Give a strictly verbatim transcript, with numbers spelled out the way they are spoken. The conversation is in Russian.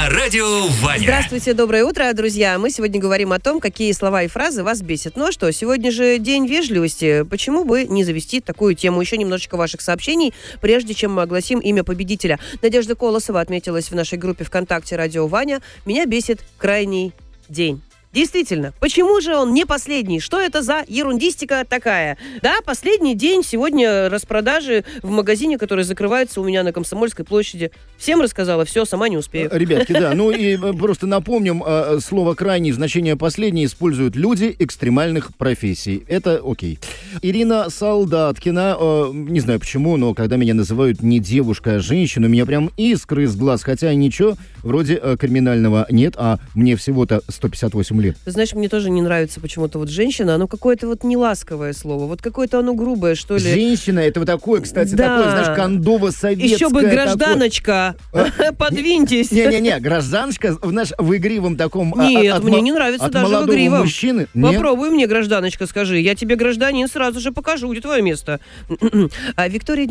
на радио Ваня. Здравствуйте, доброе утро, друзья. Мы сегодня говорим о том, какие слова и фразы вас бесят. Ну а что, сегодня же день вежливости. Почему бы не завести такую тему? Еще немножечко ваших сообщений, прежде чем мы огласим имя победителя. Надежда Колосова отметилась в нашей группе ВКонтакте «Радио Ваня». Меня бесит крайний день. Действительно, почему же он не последний? Что это за ерундистика такая? Да, последний день сегодня распродажи в магазине, который закрывается у меня на Комсомольской площади. Всем рассказала, все, сама не успею. Ребятки, да, ну и просто напомним, слово «крайний» значение «последний» используют люди экстремальных профессий. Это окей. Ирина Солдаткина, не знаю почему, но когда меня называют не девушка, а женщина, у меня прям искры из глаз, хотя ничего вроде криминального нет, а мне всего-то сто пятьдесят восемь лет. Ты знаешь, мне тоже не нравится почему-то вот женщина, оно какое-то вот неласковое слово, вот какое-то оно грубое, что ли. Женщина, это вот такое, кстати, да. такое, знаешь, кондово-советское. Еще бы гражданочка, подвиньтесь. Не-не-не, гражданочка в наш в игривом таком... Нет, от, мне от, не нравится от даже в игривом. Мужчины. Попробуй мне, гражданочка, скажи, я тебе, гражданин, сразу же покажу, где твое место. А Виктория